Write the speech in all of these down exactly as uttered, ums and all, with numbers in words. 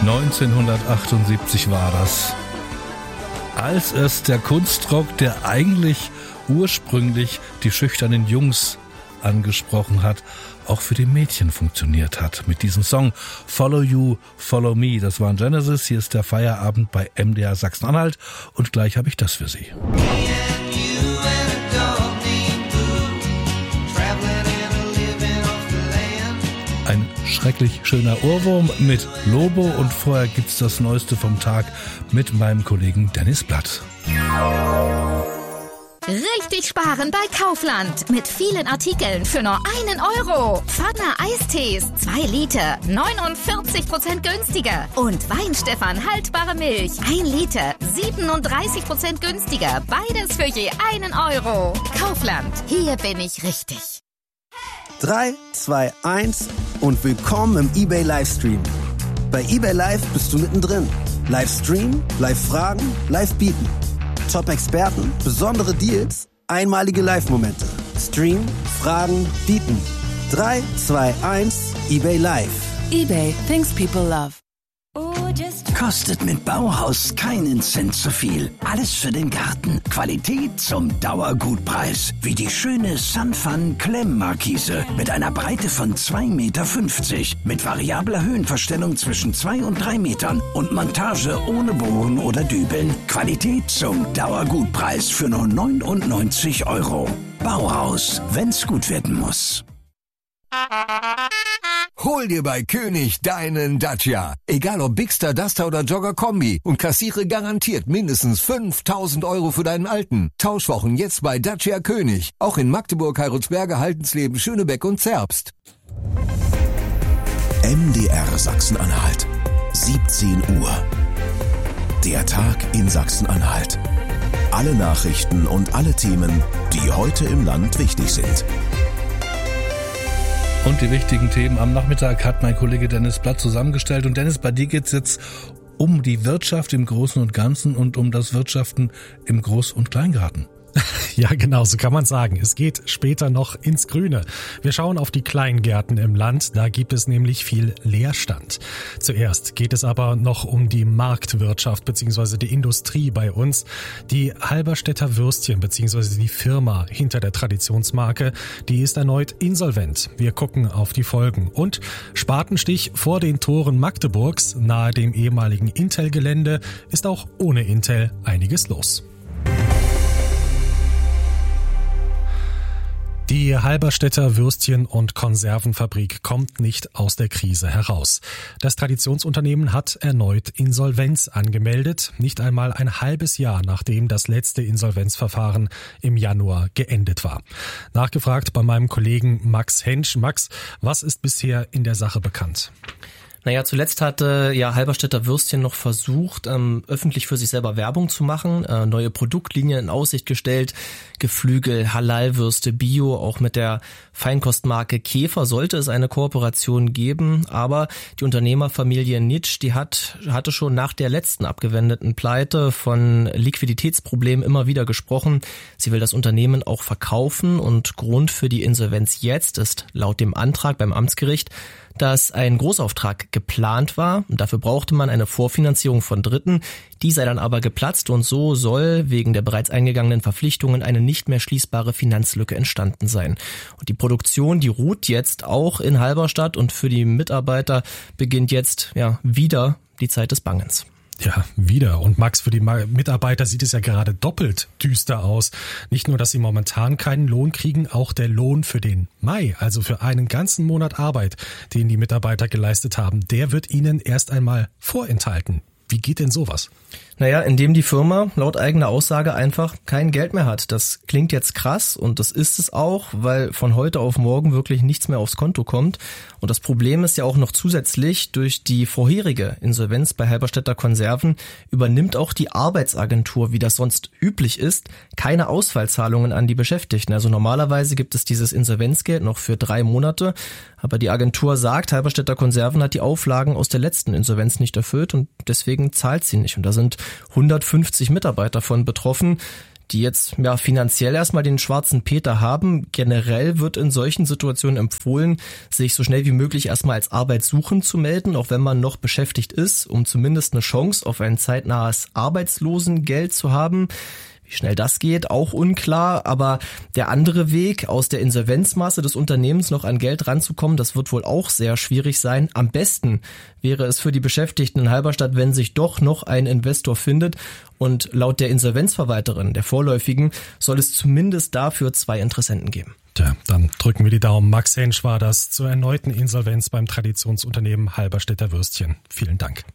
neunzehnhundertachtundsiebzig war das, als es der Kunstrock, der eigentlich ursprünglich die schüchternen Jungs angesprochen hat, auch für die Mädchen funktioniert hat. Mit diesem Song Follow You, Follow Me. Das war ein Genesis. Hier ist der Feierabend bei M D R Sachsen-Anhalt. Und gleich habe ich das für Sie. Ein schrecklich schöner Ohrwurm mit Lobo. Und vorher gibt's das Neueste vom Tag mit meinem Kollegen Dennis Blatt. Richtig sparen bei Kaufland. Mit vielen Artikeln für nur einen Euro. Pfanner Eistees, zwei Liter, neunundvierzig Prozent günstiger. Und Weinstefan haltbare Milch, ein Liter, siebenunddreißig Prozent günstiger. Beides für je einen Euro. Kaufland, hier bin ich richtig. drei, zwei, eins und willkommen im eBay Livestream. Bei eBay Live bist du mittendrin. Livestream, Live-Fragen, Live-Bieten. Top-Experten, besondere Deals, einmalige Live-Momente. Stream, Fragen, bieten. drei, zwei, eins, eBay Live. eBay, things people love. Kostet mit Bauhaus keinen Cent zu viel. Alles für den Garten. Qualität zum Dauergutpreis. Wie die schöne Sunfun Klemmmarkise mit einer Breite von zwei Komma fünfzig Meter. Mit variabler Höhenverstellung zwischen zwei und drei Metern. Und Montage ohne Bohren oder Dübeln. Qualität zum Dauergutpreis für nur neunundneunzig Euro. Bauhaus, wenn's gut werden muss. Hol dir bei König deinen Dacia. Egal ob Bigster, Duster oder Jogger Kombi. Und kassiere garantiert mindestens fünftausend Euro für deinen alten. Tauschwochen jetzt bei Dacia König. Auch in Magdeburg, Heilsberg, Haltensleben, Schönebeck und Zerbst. M D R Sachsen-Anhalt. siebzehn Uhr. Der Tag in Sachsen-Anhalt. Alle Nachrichten und alle Themen, die heute im Land wichtig sind. Und die wichtigen Themen am Nachmittag hat mein Kollege Dennis Blatt zusammengestellt. Und Dennis, bei dir geht's jetzt um die Wirtschaft im Großen und Ganzen und um das Wirtschaften im Groß- und Kleingarten. Ja, genau, so kann man sagen. Es geht später noch ins Grüne. Wir schauen auf die Kleingärten im Land. Da gibt es nämlich viel Leerstand. Zuerst geht es aber noch um die Marktwirtschaft bzw. die Industrie bei uns. Die Halberstädter Würstchen bzw. die Firma hinter der Traditionsmarke, die ist erneut insolvent. Wir gucken auf die Folgen. Und Spatenstich vor den Toren Magdeburgs, nahe dem ehemaligen Intel-Gelände, ist auch ohne Intel einiges los. Die Halberstädter Würstchen- und Konservenfabrik kommt nicht aus der Krise heraus. Das Traditionsunternehmen hat erneut Insolvenz angemeldet, nicht einmal ein halbes Jahr nachdem das letzte Insolvenzverfahren im Januar geendet war. Nachgefragt bei meinem Kollegen Max Hensch. Max, was ist bisher in der Sache bekannt? Naja, zuletzt hatte ja Halberstädter Würstchen noch versucht, ähm, öffentlich für sich selber Werbung zu machen, äh, neue Produktlinien in Aussicht gestellt, Geflügel, Halalwürste, Bio, auch mit der Feinkostmarke Käfer sollte es eine Kooperation geben, aber die Unternehmerfamilie Nitsch, die hat hatte schon nach der letzten abgewendeten Pleite von Liquiditätsproblemen immer wieder gesprochen. Sie will das Unternehmen auch verkaufen und Grund für die Insolvenz jetzt ist laut dem Antrag beim Amtsgericht, dass ein Großauftrag geplant war und dafür brauchte man eine Vorfinanzierung von Dritten. Die sei dann aber geplatzt und so soll wegen der bereits eingegangenen Verpflichtungen eine nicht mehr schließbare Finanzlücke entstanden sein. Und die Produktion, die ruht jetzt auch in Halberstadt und für die Mitarbeiter beginnt jetzt ja wieder die Zeit des Bangens. Ja, wieder. Und Max, für die Mitarbeiter sieht es ja gerade doppelt düster aus. Nicht nur, dass sie momentan keinen Lohn kriegen, auch der Lohn für den Mai, also für einen ganzen Monat Arbeit, den die Mitarbeiter geleistet haben, der wird ihnen erst einmal vorenthalten. Wie geht denn sowas? Naja, indem die Firma laut eigener Aussage einfach kein Geld mehr hat. Das klingt jetzt krass und das ist es auch, weil von heute auf morgen wirklich nichts mehr aufs Konto kommt. Und das Problem ist ja auch noch zusätzlich, durch die vorherige Insolvenz bei Halberstädter Konserven übernimmt auch die Arbeitsagentur, wie das sonst üblich ist, keine Ausfallzahlungen an die Beschäftigten. Also normalerweise gibt es dieses Insolvenzgeld noch für drei Monate, aber die Agentur sagt, Halberstädter Konserven hat die Auflagen aus der letzten Insolvenz nicht erfüllt und deswegen zahlt sie nicht. Und da sind hundertfünfzig Mitarbeiter von betroffen. die jetzt ja finanziell erstmal den schwarzen Peter haben. Generell wird in solchen Situationen empfohlen, sich so schnell wie möglich erstmal als arbeitssuchend zu melden, auch wenn man noch beschäftigt ist, um zumindest eine Chance auf ein zeitnahes Arbeitslosengeld zu haben. Wie schnell das geht, auch unklar, aber der andere Weg, aus der Insolvenzmasse des Unternehmens noch an Geld ranzukommen, das wird wohl auch sehr schwierig sein. Am besten wäre es für die Beschäftigten in Halberstadt, wenn sich doch noch ein Investor findet, und laut der Insolvenzverwalterin, der vorläufigen, soll es zumindest dafür zwei Interessenten geben. Tja, dann drücken wir die Daumen. Max Hensch war das zur erneuten Insolvenz beim Traditionsunternehmen Halberstädter Würstchen. Vielen Dank.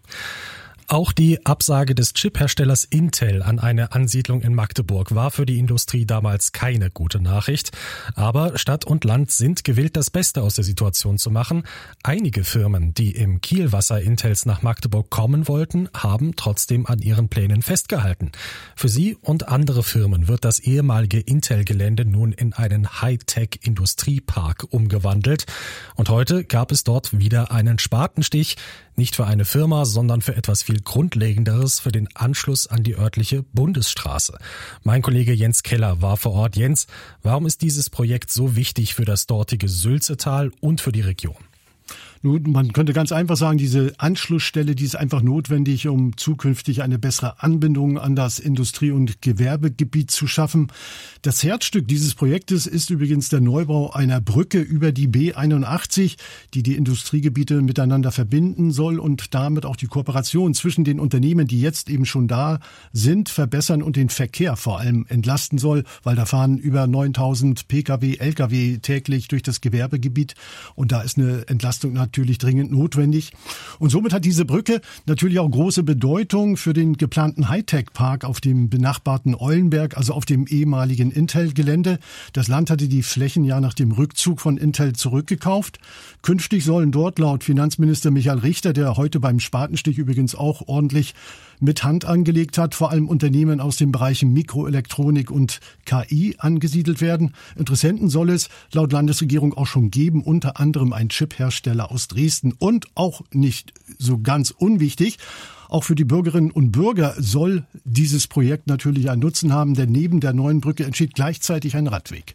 Auch die Absage des Chipherstellers Intel an eine Ansiedlung in Magdeburg war für die Industrie damals keine gute Nachricht. Aber Stadt und Land sind gewillt, das Beste aus der Situation zu machen. Einige Firmen, die im Kielwasser Intels nach Magdeburg kommen wollten, haben trotzdem an ihren Plänen festgehalten. Für sie und andere Firmen wird das ehemalige Intel-Gelände nun in einen Hightech-Industriepark umgewandelt. Und heute gab es dort wieder einen Spatenstich. Nicht für eine Firma, sondern für etwas viel Grundlegenderes, für den Anschluss an die örtliche Bundesstraße. Mein Kollege Jens Keller war vor Ort. Jens, warum ist dieses Projekt so wichtig für das dortige Sülzetal und für die Region? Nun, man könnte ganz einfach sagen, diese Anschlussstelle, die ist einfach notwendig, um zukünftig eine bessere Anbindung an das Industrie- und Gewerbegebiet zu schaffen. Das Herzstück dieses Projektes ist übrigens der Neubau einer Brücke über die B einundachtzig, die die Industriegebiete miteinander verbinden soll und damit auch die Kooperation zwischen den Unternehmen, die jetzt eben schon da sind, verbessern und den Verkehr vor allem entlasten soll, weil da fahren über neuntausend Pkw, Lkw täglich durch das Gewerbegebiet und da ist eine Entlastung natürlich natürlich dringend notwendig. Und somit hat diese Brücke natürlich auch große Bedeutung für den geplanten Hightech-Park auf dem benachbarten Eulenberg, also auf dem ehemaligen Intel-Gelände. Das Land hatte die Flächen ja nach dem Rückzug von Intel zurückgekauft. Künftig sollen dort laut Finanzminister Michael Richter, der heute beim Spatenstich übrigens auch ordentlich mit Hand angelegt hat, vor allem Unternehmen aus den Bereichen Mikroelektronik und K I angesiedelt werden. Interessenten soll es laut Landesregierung auch schon geben, unter anderem ein Chiphersteller aus Dresden und auch nicht so ganz unwichtig. Auch für die Bürgerinnen und Bürger soll dieses Projekt natürlich einen Nutzen haben, denn neben der neuen Brücke entsteht gleichzeitig ein Radweg.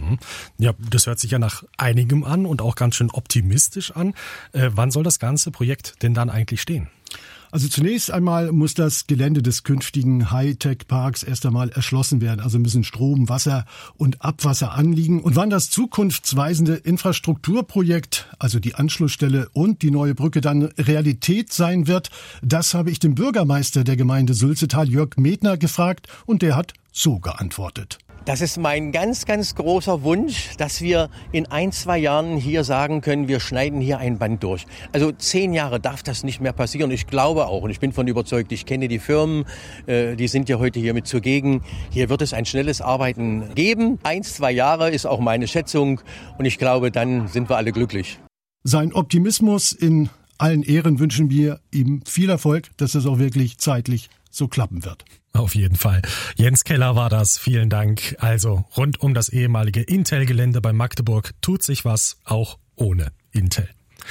Ja, das hört sich ja nach einigem an und auch ganz schön optimistisch an. Äh, wann soll das ganze Projekt denn dann eigentlich stehen? Also zunächst einmal muss das Gelände des künftigen Hightech-Parks erst einmal erschlossen werden. Also müssen Strom, Wasser und Abwasser anliegen. Und wann das zukunftsweisende Infrastrukturprojekt, also die Anschlussstelle und die neue Brücke dann Realität sein wird, das habe ich den Bürgermeister der Gemeinde Sülzetal, Jörg Medner, gefragt und der hat so geantwortet. Das ist mein ganz, ganz großer Wunsch, dass wir in ein, zwei Jahren hier sagen können, wir schneiden hier ein Band durch. Also zehn Jahre darf das nicht mehr passieren. Ich glaube auch und ich bin von überzeugt, ich kenne die Firmen, die sind ja heute hier mit zugegen. Hier wird es ein schnelles Arbeiten geben. Eins, zwei Jahre ist auch meine Schätzung und ich glaube, dann sind wir alle glücklich. Sein Optimismus in allen Ehren wünschen wir ihm viel Erfolg, dass es auch wirklich zeitlich so klappen wird. Auf jeden Fall. Jens Keller war das. Vielen Dank. Also rund um das ehemalige Intel-Gelände bei Magdeburg tut sich was, auch ohne Intel.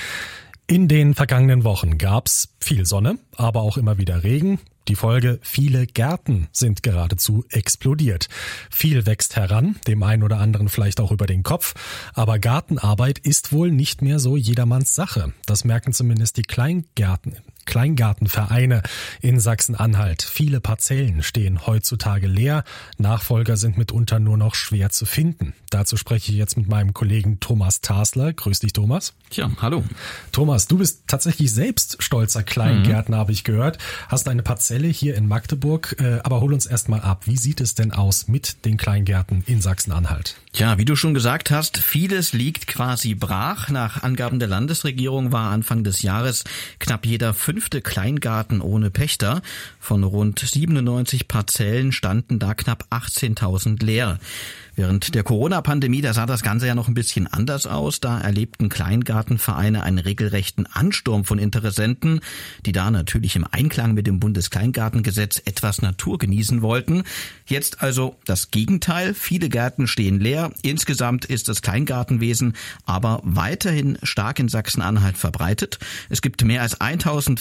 In den vergangenen Wochen gab's viel Sonne, aber auch immer wieder Regen. Die Folge, viele Gärten sind geradezu explodiert. Viel wächst heran, dem einen oder anderen vielleicht auch über den Kopf. Aber Gartenarbeit ist wohl nicht mehr so jedermanns Sache. Das merken zumindest die Kleingärten. Kleingartenvereine in Sachsen-Anhalt. Viele Parzellen stehen heutzutage leer. Nachfolger sind mitunter nur noch schwer zu finden. Dazu spreche ich jetzt mit meinem Kollegen Thomas Tasler. Grüß dich, Thomas. Tja, hallo. Thomas, du bist tatsächlich selbst stolzer Kleingärtner, mhm. habe ich gehört. Hast eine Parzelle hier in Magdeburg. Aber hol uns erst mal ab. Wie sieht es denn aus mit den Kleingärten in Sachsen-Anhalt? Ja, wie du schon gesagt hast, vieles liegt quasi brach. Nach Angaben der Landesregierung war Anfang des Jahres knapp jeder fünfte Kleingarten ohne Pächter. Von rund siebenundneunzig Parzellen standen da knapp achtzehntausend leer. Während der Corona-Pandemie, da sah das Ganze ja noch ein bisschen anders aus. Da erlebten Kleingartenvereine einen regelrechten Ansturm von Interessenten, die da natürlich im Einklang mit dem Bundeskleingartengesetz etwas Natur genießen wollten. Jetzt also das Gegenteil. Viele Gärten stehen leer. Insgesamt ist das Kleingartenwesen aber weiterhin stark in Sachsen-Anhalt verbreitet. Es gibt mehr als eintausend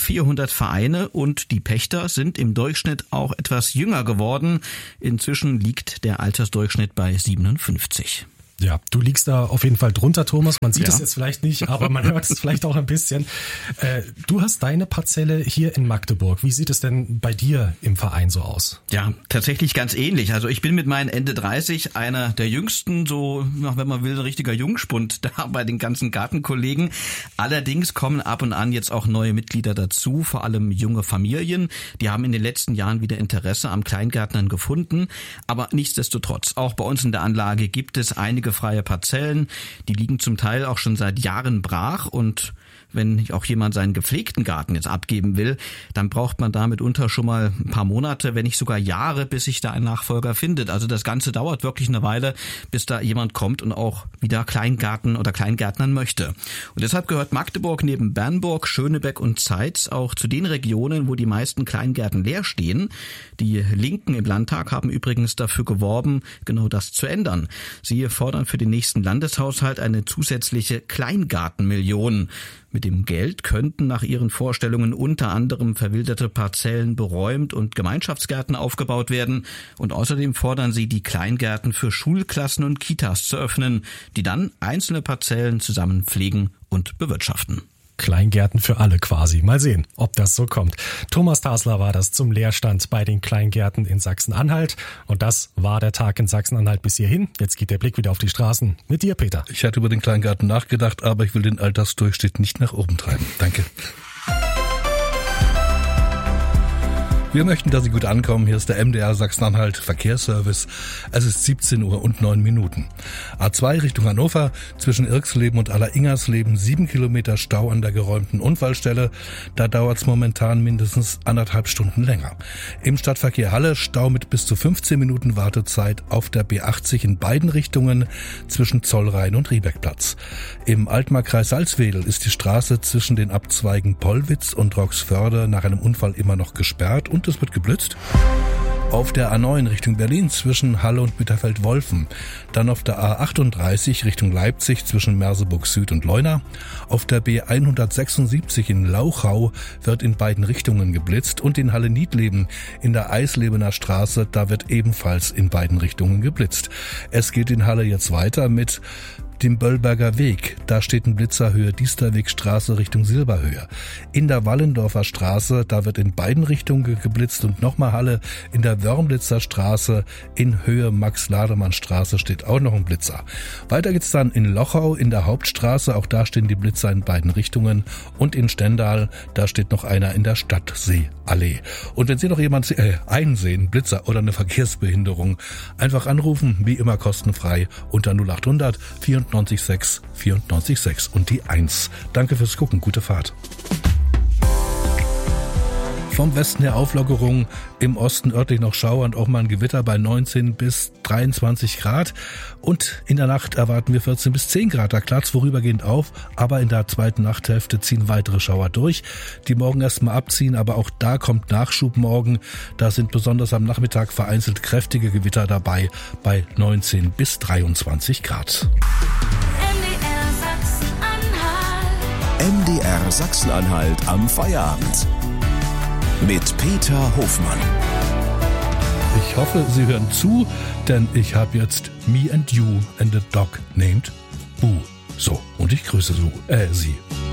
vierhundert Vereine und die Pächter sind im Durchschnitt auch etwas jünger geworden. Inzwischen liegt der Altersdurchschnitt bei siebenundfünfzig. Ja, du liegst da auf jeden Fall drunter, Thomas. Man sieht ja. es jetzt vielleicht nicht, aber man hört es vielleicht auch ein bisschen. Äh, du hast deine Parzelle hier in Magdeburg. Wie sieht es denn bei dir im Verein so aus? Ja, tatsächlich ganz ähnlich. Also ich bin mit meinen Ende dreißig einer der jüngsten, so, wenn man will, ein richtiger Jungspund da bei den ganzen Gartenkollegen. Allerdings kommen ab und an jetzt auch neue Mitglieder dazu, vor allem junge Familien. Die haben in den letzten Jahren wieder Interesse am Kleingärtnern gefunden. Aber nichtsdestotrotz, auch bei uns in der Anlage gibt es einige freie Parzellen, die liegen zum Teil auch schon seit Jahren brach und wenn auch jemand seinen gepflegten Garten jetzt abgeben will, dann braucht man da mitunter schon mal ein paar Monate, wenn nicht sogar Jahre, bis sich da ein Nachfolger findet. Also das Ganze dauert wirklich eine Weile, bis da jemand kommt und auch wieder Kleingarten oder Kleingärtnern möchte. Und deshalb gehört Magdeburg neben Bernburg, Schönebeck und Zeitz auch zu den Regionen, wo die meisten Kleingärten leer stehen. Die Linken im Landtag haben übrigens dafür geworben, genau das zu ändern. Sie fordern für den nächsten Landeshaushalt eine zusätzliche Kleingartenmillion. Mit dem Geld könnten nach ihren Vorstellungen unter anderem verwilderte Parzellen beräumt und Gemeinschaftsgärten aufgebaut werden. Und außerdem fordern sie, die Kleingärten für Schulklassen und Kitas zu öffnen, die dann einzelne Parzellen zusammen pflegen und bewirtschaften. Kleingärten für alle quasi. Mal sehen, ob das so kommt. Thomas Tasler war das zum Leerstand bei den Kleingärten in Sachsen-Anhalt. Und das war der Tag in Sachsen-Anhalt bis hierhin. Jetzt geht der Blick wieder auf die Straßen. Mit dir, Peter. Ich hatte über den Kleingarten nachgedacht, aber ich will den Altersdurchschnitt nicht nach oben treiben. Danke. Wir möchten, dass Sie gut ankommen. Hier ist der M D R Sachsen-Anhalt Verkehrsservice. Es ist siebzehn Uhr und neun Minuten. A zwei Richtung Hannover, zwischen Irksleben und Alleringersleben, sieben Kilometer Stau an der geräumten Unfallstelle. Da dauert es momentan mindestens anderthalb Stunden länger. Im Stadtverkehr Halle Stau mit bis zu fünfzehn Minuten Wartezeit auf der B achtzig in beiden Richtungen zwischen Zollrhein und Riebeckplatz. Im Altmarkkreis Salzwedel ist die Straße zwischen den Abzweigen Pollwitz und Roxförde nach einem Unfall immer noch gesperrt und es wird geblitzt. Auf der A neun Richtung Berlin zwischen Halle und Bitterfeld-Wolfen. Dann auf der A achtunddreißig Richtung Leipzig zwischen Merseburg Süd und Leuna. Auf der B hundertsechsundsiebzig in Lauchau wird in beiden Richtungen geblitzt. Und in Halle-Niedleben in der Eislebener Straße, da wird ebenfalls in beiden Richtungen geblitzt. Es geht in Halle jetzt weiter mit dem Böllberger Weg. Da steht ein Blitzer Höhe Diesterwegstraße Richtung Silberhöhe. In der Wallendorfer Straße, da wird in beiden Richtungen geblitzt und nochmal Halle. In der Wörmblitzer Straße in Höhe Max-Lademann-Straße steht auch noch ein Blitzer. Weiter geht's dann in Lochau in der Hauptstraße. Auch da stehen die Blitzer in beiden Richtungen. Und in Stendal, da steht noch einer in der Stadtseeallee. Und wenn Sie noch jemand äh, einsehen, Blitzer oder eine Verkehrsbehinderung, einfach anrufen, wie immer kostenfrei unter null achthundert vierundneunzig sechs vierundneunzig sechs und die eins. Danke fürs Gucken, gute Fahrt. Vom Westen her Auflockerung, im Osten örtlich noch Schauer und auch mal ein Gewitter bei neunzehn bis dreiundzwanzig Grad. Und in der Nacht erwarten wir vierzehn bis zehn Grad. Da klart es vorübergehend auf, aber in der zweiten Nachthälfte ziehen weitere Schauer durch, die morgen erstmal abziehen, aber auch da kommt Nachschub morgen. Da sind besonders am Nachmittag vereinzelt kräftige Gewitter dabei bei neunzehn bis dreiundzwanzig Grad. M D R Sachsen-Anhalt am Feierabend. Mit Peter Hofmann. Ich hoffe, Sie hören zu, denn ich habe jetzt Me and You and a Dog named Boo. So, und ich grüße so, äh, Sie.